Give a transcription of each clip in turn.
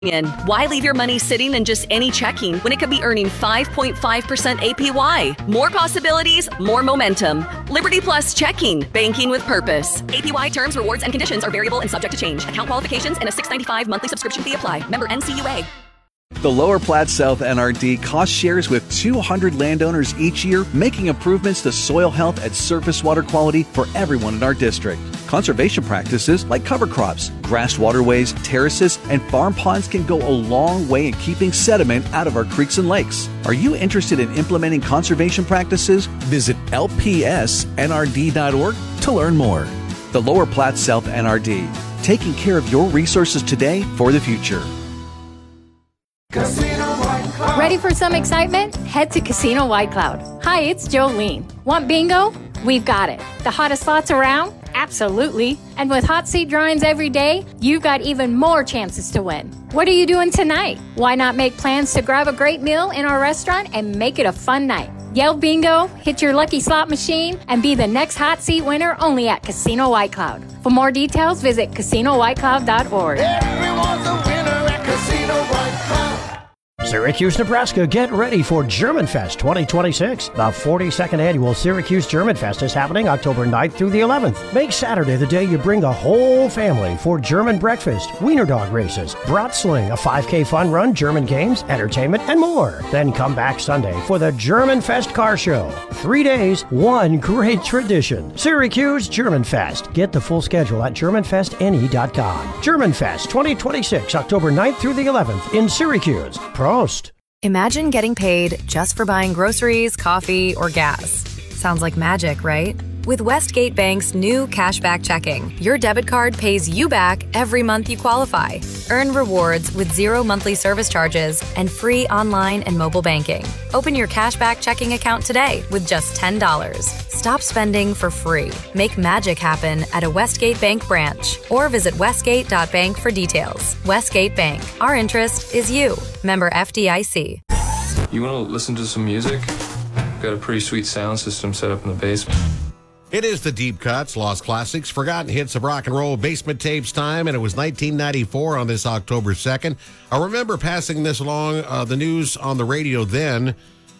in. Why leave your money sitting in just any checking when it could be earning 5.5% APY? More possibilities, more momentum. Liberty Plus Checking, banking with purpose. APY terms, rewards, and conditions are variable and subject to change. Account qualifications and a $6.95 monthly subscription fee apply. Member NCUA. The Lower Platte South NRD cost shares with 200 landowners each year, making improvements to soil health and surface water quality for everyone in our district. Conservation practices like cover crops, grass waterways, terraces, and farm ponds can go a long way in keeping sediment out of our creeks and lakes. Are you interested in implementing conservation practices? Visit lpsnrd.org to learn more. The Lower Platte South NRD, taking care of your resources today for the future. Ready for some excitement? Head to Casino White Cloud. Hi, it's Jolene. Want bingo? We've got it. The hottest slots around? Absolutely. And with hot seat drawings every day, you've got even more chances to win. What are you doing tonight? Why not make plans to grab a great meal in our restaurant and make it a fun night? Yell bingo, hit your lucky slot machine, and be the next hot seat winner only at Casino White Cloud. For more details, visit CasinoWhiteCloud.org. Everyone's a winner at Casino White Cloud. Syracuse, Nebraska, get ready for German Fest 2026. The 42nd annual Syracuse German Fest is happening October 9th through the 11th. Make Saturday the day you bring the whole family for German breakfast, wiener dog races, brat sling, a 5K fun run, German games, entertainment, and more. Then come back Sunday for the German Fest car show. 3 days, one great tradition. Syracuse German Fest. Get the full schedule at GermanFestNE.com. German Fest 2026, October 9th through the 11th in Syracuse. Prost. Imagine getting paid just for buying groceries, coffee, or gas. Sounds like magic, right? With Westgate Bank's new Cashback Checking, your debit card pays you back every month you qualify. Earn rewards with 0 monthly service charges and free online and mobile banking. Open your Cashback Checking account today with just $10. Stop spending for free. Make magic happen at a Westgate Bank branch or visit westgate.bank for details. Westgate Bank. Our interest is you. Member FDIC. You want to listen to some music? Got a pretty sweet sound system set up in the basement. It is the Deep Cuts, Lost Classics, Forgotten Hits of Rock and Roll Basement Tapes time, and it was 1994 on this October 2nd. I remember passing this along, the news on the radio then.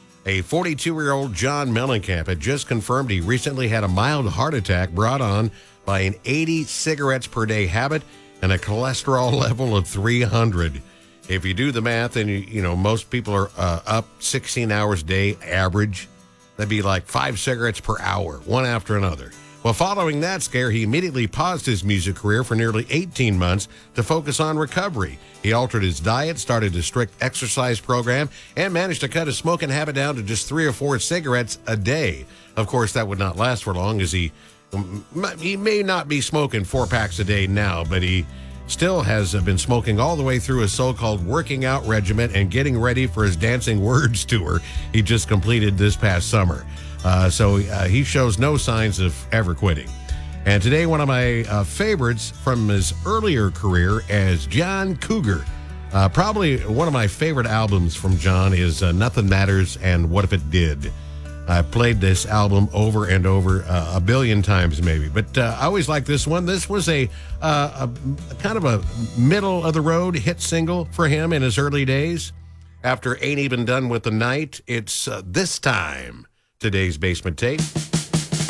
A 42-year-old John Mellencamp had just confirmed he recently had a mild heart attack brought on by an 80 cigarettes per day habit and a cholesterol level of 300. If you do the math, and you know most people are up 16 hours a day average, that'd be like 5 cigarettes per hour, one after another. Well, following that scare, he immediately paused his music career for nearly 18 months to focus on recovery. He altered his diet, started a strict exercise program, and managed to cut his smoking habit down to just 3 or 4 cigarettes a day. Of course, that would not last for long, as he may not be smoking 4 packs a day now, but he still has been smoking all the way through his so-called working out regimen and getting ready for his Dancing Words tour he just completed this past summer. So he shows no signs of ever quitting. And today, one of my favorites from his earlier career as John Cougar. Probably one of my favorite albums from John is Nothing Matters and What If It Did. I played this album over and over a billion times maybe, but I always liked this one. This was a kind of a middle-of-the-road hit single for him in his early days. After Ain't Even Done with the Night, it's This Time, today's Basement Tape.